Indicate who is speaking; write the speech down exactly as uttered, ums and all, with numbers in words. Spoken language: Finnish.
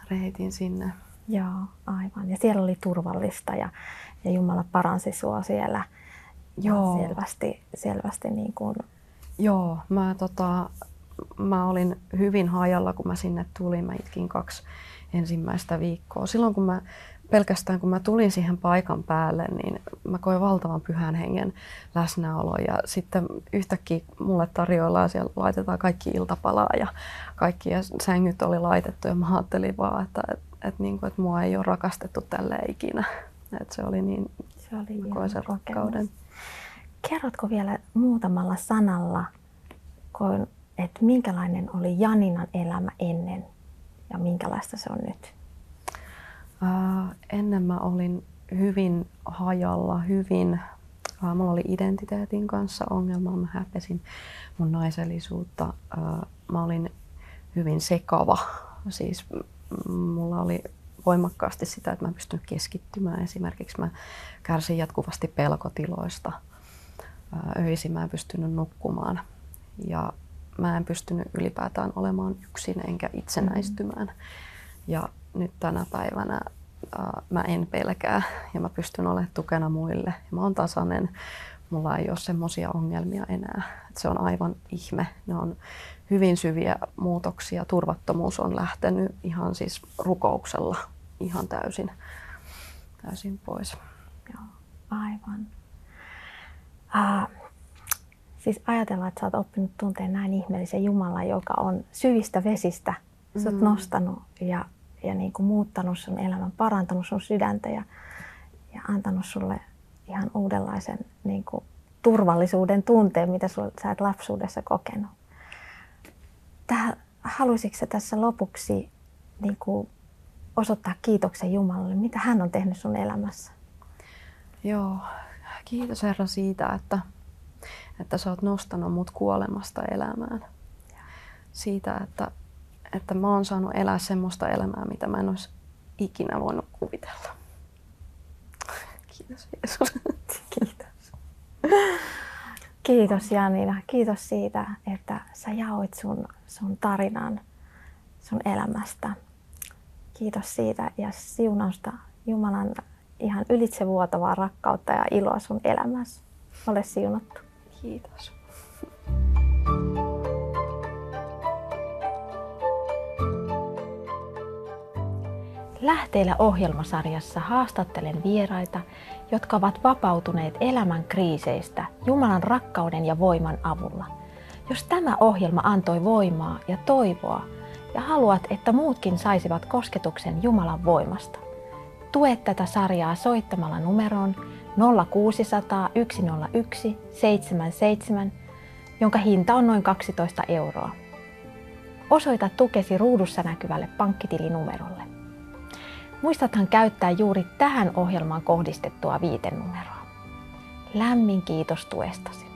Speaker 1: reitin sinne.
Speaker 2: Joo, aivan. Ja siellä oli turvallista ja, ja Jumala paransi sua siellä.
Speaker 1: Joo.
Speaker 2: Selvästi, selvästi niin kuin...
Speaker 1: Joo, mä, tota, mä olin hyvin hajalla, kun mä sinne tulin. Mä itkin kaksi ensimmäistä viikkoa. Silloin kun mä, pelkästään kun mä tulin siihen paikan päälle, niin mä koin valtavan pyhän hengen läsnäolon. Ja sitten yhtäkkiä mulle tarjoillaan, siellä laitetaan kaikki iltapalaa ja kaikki ja sängyt oli laitettu. Ja mä ajattelin vaan, että, että, että, että, että mua ei ole rakastettu tälleen ikinä. Että se oli niin,
Speaker 2: se oli
Speaker 1: mä koin sen rakkauden.
Speaker 2: Kerrotko vielä muutamalla sanalla, että minkälainen oli Janinan elämä ennen ja minkälaista se on nyt?
Speaker 1: Uh, ennen mä olin hyvin hajalla, hyvin, uh, mulla oli identiteetin kanssa ongelmaa, mä häpesin mun naisellisuutta. Uh, mä olin hyvin sekava, siis mulla oli voimakkaasti sitä, että mä en pystynyt keskittymään. Esimerkiksi mä kärsin jatkuvasti pelkotiloista. Öisin mä en pystynyt nukkumaan ja mä en pystynyt ylipäätään olemaan yksin enkä itsenäistymään. Mm. Ja nyt tänä päivänä äh, mä en pelkää ja mä pystyn olemaan tukena muille. Ja mä oon tasainen, mulla ei ole semmoisia ongelmia enää. Et se on aivan ihme. Ne on hyvin syviä muutoksia. Turvattomuus on lähtenyt ihan siis rukouksella ihan täysin, täysin pois.
Speaker 2: Joo, aivan. Uh, siis ajatellaan, että sä oot oppinut tunteen näin ihmeellisen Jumalan, joka on syvistä vesistä mm. sut nostanut ja, ja niin kuin muuttanut sun elämän, parantanut sun sydäntä ja, ja antanut sulle ihan uudenlaisen niin kuin turvallisuuden tunteen, mitä sul, sä et lapsuudessa kokenut. Tää, haluaisitko sä tässä lopuksi niin kuin osoittaa kiitoksen Jumalalle, mitä hän on tehnyt sun elämässä?
Speaker 1: Joo. Kiitos Herra siitä, että, että sä oot nostanut mut kuolemasta elämään. Siitä, että, että mä oon saanut elää semmoista elämää, mitä mä en olisi ikinä voinut kuvitella. Kiitos Jeesus.
Speaker 2: Kiitos. Kiitos Janina. Kiitos siitä, että sä jaoit sun, sun tarinan sun elämästä. Kiitos siitä ja siunausta Jumalan ihan ylitsevuotavaa rakkautta ja iloa sun elämässä. Ole siunattu.
Speaker 1: Kiitos.
Speaker 2: Lähteillä ohjelmasarjassa haastattelen vieraita, jotka ovat vapautuneet elämän kriiseistä Jumalan rakkauden ja voiman avulla. Jos tämä ohjelma antoi voimaa ja toivoa ja haluat, että muutkin saisivat kosketuksen Jumalan voimasta, tue tätä sarjaa soittamalla numeroon nolla kuusi nolla nolla yksi nolla yksi seitsemän seitsemän, jonka hinta on noin kaksitoista euroa. Osoita tukesi ruudussa näkyvälle pankkitilinumerolle. Muistathan käyttää juuri tähän ohjelmaan kohdistettua viitenumeroa. Lämmin kiitos tuestasi.